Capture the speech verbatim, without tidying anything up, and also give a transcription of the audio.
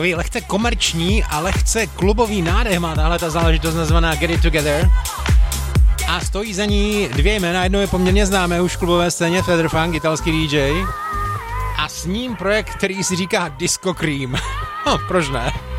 Takový lehce komerční a lehce klubový nádech má tahle ta záležitost nazvaná Get It Together. A stojí za ní dvě jména, jedno je poměrně známé už v klubové scéně, Feather Funk, italský D J. A s ním projekt, který si říká Disco Cream. No, proč ne?